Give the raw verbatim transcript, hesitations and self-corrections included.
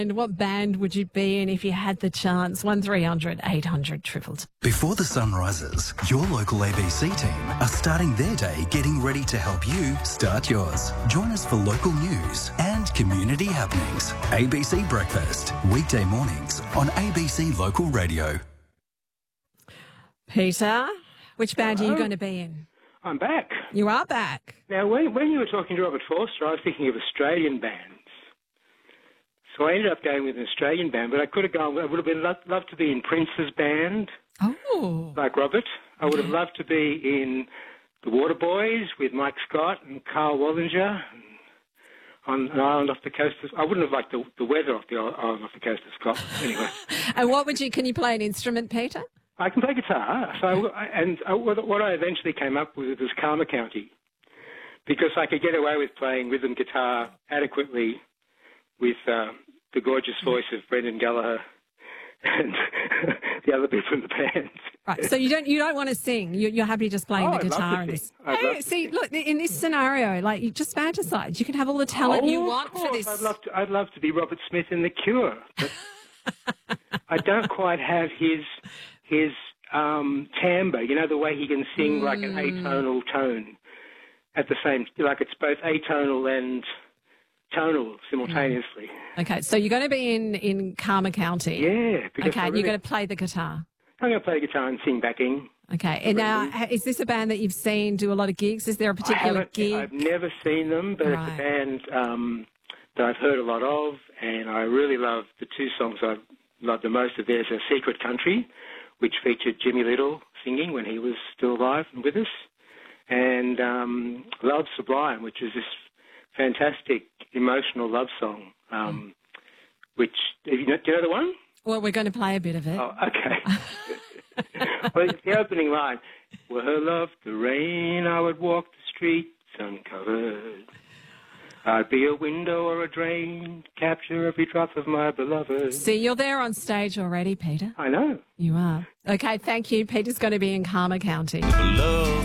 And what band would you be in if you had the chance? one three hundred eight hundred triple two. Before the sun rises, your local A B C team are starting their day getting ready to help you start yours. Join us for local news and community happenings. A B C Breakfast, weekday mornings on A B C Local Radio. Peter, which band Hello? are you going to be in? I'm back. You are back. Now, when, when you were talking to Robert Forster, I was thinking of Australian bands. So I ended up going with an Australian band, but I could have gone, I would have been loved, loved to be in Prince's band, Oh. like Robert. I would have loved to be in the Waterboys with Mike Scott and Carl Wallinger on an island off the coast of, I wouldn't have liked the, the weather off the island off the coast of Scotland, anyway. And what would you, can you play an instrument, Peter? I can play guitar, so I, and I, what I eventually came up with was Karma County, because I could get away with playing rhythm guitar adequately with uh, the gorgeous voice of Brendan Gallagher and the other people in the band. Right, so you don't you don't want to sing. You, you're happy just playing Oh, the I'd love guitar. to And sing. this. I'd Hey, love to see, sing. look, in this scenario, like you just fantasize. You can have all the talent oh, you want of for course. this. I'd love to. I'd love to be Robert Smith in The Cure. But I don't quite have his his um, timbre. You know, the way he can sing Mm. like an atonal tone at the same, like it's both atonal and tonal simultaneously. Okay, so you're going to be in, in Karma County. Yeah. Because Okay, I and really, you're going to play the guitar. I'm going to play the guitar and sing backing. Okay, and now ha- is this a band that you've seen do a lot of gigs? Is there a I particular haven't. gig? I've never seen them, but Right. it's a band um, that I've heard a lot of, and I really love the two songs I love the most of theirs are Secret Country, which featured Jimmy Little singing when he was still alive and with us, and um, Love Sublime, which is this fantastic emotional love song, um, which, do you know, do you know the one? Well, we're going to play a bit of it. Oh, okay. Well, it's the opening line. Were her love the rain, I would walk the streets uncovered. I'd be a window or a drain, capture every drop of my beloved. See, you're there on stage already, Peter. I know. You are. Okay, thank you. Peter's going to be in Karma County. Love.